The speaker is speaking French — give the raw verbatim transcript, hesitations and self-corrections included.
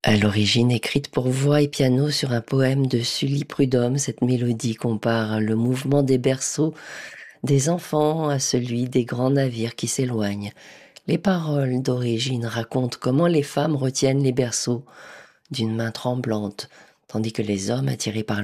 À l'origine écrite pour voix et piano sur un poème de Sully Prudhomme, cette mélodie compare le mouvement des berceaux des enfants à celui des grands navires qui s'éloignent. Les paroles d'origine racontent comment les femmes retiennent les berceaux d'une main tremblante, tandis que les hommes, attirés par